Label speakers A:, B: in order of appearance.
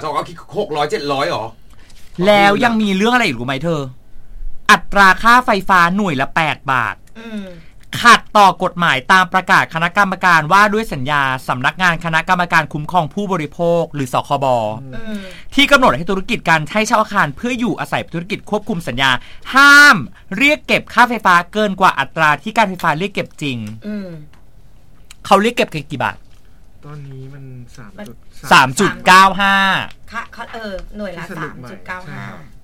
A: สกคิด600-700หรอ
B: แล้วยังมีเรื่องอะไรอีกรู้ไหมเธออัตราค่าไฟฟ้าหน่วยละ8 บาทขัดต่อกฎหมายตามประกาศคณะกรรมการว่าด้วยสัญญาสำนักงานคณะกรรมการคุ้มครองผู้บริโภคหรือสคบที่กำหนดให้ธุรกิจการให้เช่าอาคารเพื่ออยู่อาศัยธุรกิจควบคุมสัญญาห้ามเรียกเก็บค่าไฟฟ้าเกินกว่าอัตราที่การไฟฟ้าเรียกเก็บจริงเขาเรียกเก็บกี่บาท
C: ตอนนี้มัน
B: 3.95
D: ค่ะหน่วยละ3.95